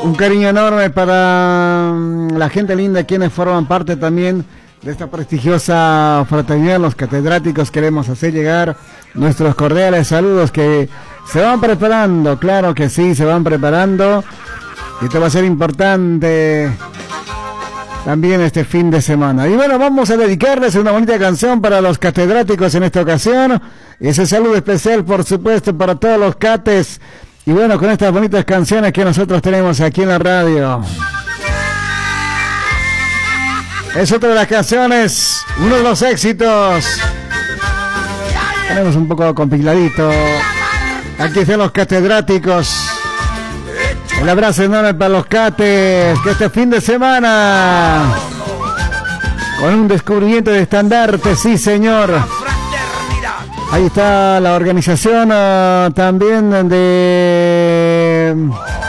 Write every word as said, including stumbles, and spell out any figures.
Un cariño enorme para la gente linda, quienes forman parte también de esta prestigiosa fraternidad, los catedráticos. Queremos hacer llegar nuestros cordiales saludos que se van preparando, claro que sí, se van preparando. Y esto va a ser importante también este fin de semana. Y bueno, vamos a dedicarles una bonita canción para los catedráticos en esta ocasión. Ese saludo especial, por supuesto, para todos los cates. Y bueno, con estas bonitas canciones que nosotros tenemos aquí en la radio. Es otra de las canciones, uno de los éxitos. Tenemos un poco compiladito. Aquí están los catedráticos. El abrazo enorme para los cates, que este fin de semana, con un descubrimiento de estandarte, sí señor. Ahí está la organización uh, también de